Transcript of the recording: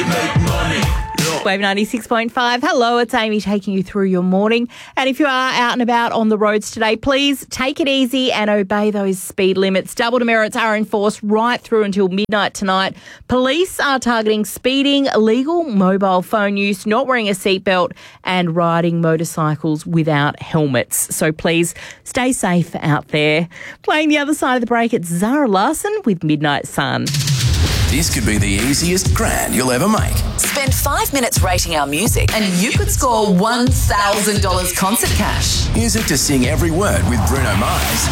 make money. Wave 96.5. Hello, it's Amy taking you through your morning. And if you are out and about on the roads today, please take it easy and obey those speed limits. Double demerits are enforced right through until midnight tonight. Police are targeting speeding, illegal mobile phone use, not wearing a seatbelt and riding motorcycles without helmets. So please stay safe out there. Playing the other side of the break, it's Zara Larsson with Midnight Sun. This could be the easiest grand you'll ever make. Spend 5 minutes rating our music and you could score $1,000 concert cash. Music to sing every word with Bruno Mars.